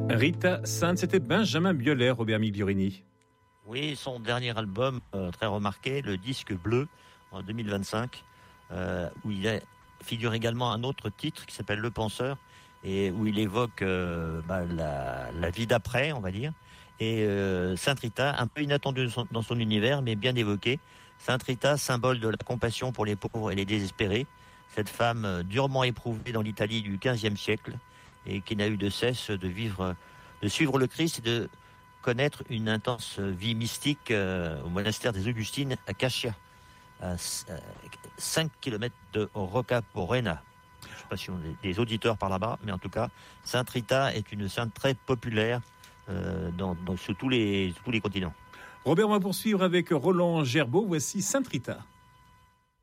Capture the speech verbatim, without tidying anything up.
Rita Sainte, c'était Benjamin Biolay, Robert Migliorini. Oui, son dernier album, euh, très remarqué, le disque bleu, en deux mille vingt-cinq, euh, où il a, figure également un autre titre qui s'appelle Le Penseur, et où il évoque euh, bah, la, la vie d'après, on va dire. Et euh, Sainte Rita, un peu inattendu dans son, dans son univers, mais bien évoqué. Sainte Rita, symbole de la compassion pour les pauvres et les désespérés. Cette femme euh, durement éprouvée dans l'Italie du quinzième siècle, et qui n'a eu de cesse de vivre, de suivre le Christ et de connaître une intense vie mystique euh, au monastère des Augustines à Cascia, à cinq kilomètres de Rocca Porena. Je ne sais pas si on a des auditeurs par là-bas, mais en tout cas, Sainte Rita est une sainte très populaire euh, dans, dans, sur, tous les, sur tous les continents. Robert, on va poursuivre avec Roland Gerbeau. Voici Sainte Rita.